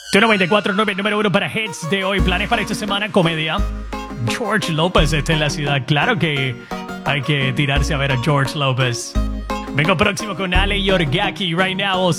Tu 94.9, número uno para hits de hoy. Planes para esta semana, comedia. George López está en la ciudad. Claro que hay que tirarse a ver a George López. Vengo próximo con Ale Yorgaki right now.